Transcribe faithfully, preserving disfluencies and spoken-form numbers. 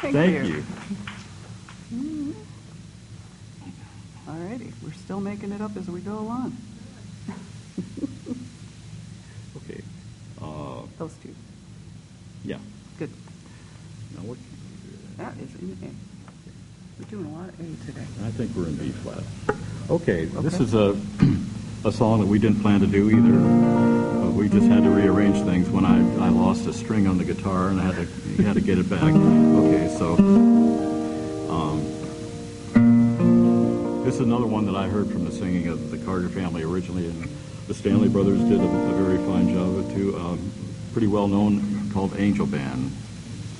Thank you. Mm-hmm. All righty, we're still making it up as we go along. Okay. Uh, Those two. yeah. Good. Now what? That is in A. We're doing a lot of A today. I think we're in B flat. Okay, this Okay. is a a song that we didn't plan to do either. But we just had to rearrange things when I, I lost a string on the guitar and I had to had to get it back. Okay, so um, this is another one that I heard from the singing of the Carter family originally, and the Stanley Brothers did a, a very fine job of it too. Um, pretty well known, called Angel Band.